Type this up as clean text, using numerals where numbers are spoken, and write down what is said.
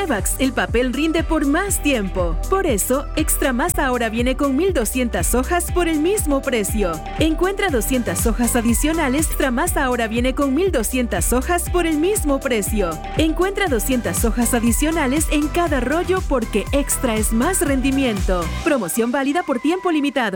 Evax, el papel rinde por más tiempo. Por eso, Extra Más ahora viene con 1,200 hojas por el mismo precio. Encuentra 200 hojas adicionales. Extra Más ahora viene con 1,200 hojas por el mismo precio. Encuentra 200 hojas adicionales en cada rollo porque Extra es más rendimiento. Promoción válida por tiempo limitado.